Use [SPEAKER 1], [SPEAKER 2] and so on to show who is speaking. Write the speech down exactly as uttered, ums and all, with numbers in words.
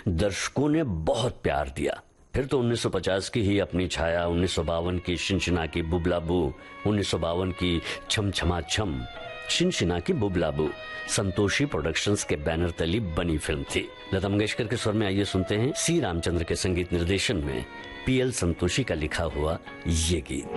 [SPEAKER 1] दर्शकों ने बहुत प्यार दिया। फिर तो उन्नीस सौ पचास की ही अपनी छाया, उन्नीस सौ बावन की शिनशिना की बुबलाबू, उन्नीस सौ बावन की छम छमा छम, शिनशिना की बुबलाबू संतोषी प्रोडक्शंस के बैनर तले बनी फिल्म थी। लता मंगेशकर के स्वर में आइए सुनते हैं सी रामचंद्र के संगीत निर्देशन में पी एल संतोषी का लिखा हुआ ये गीत।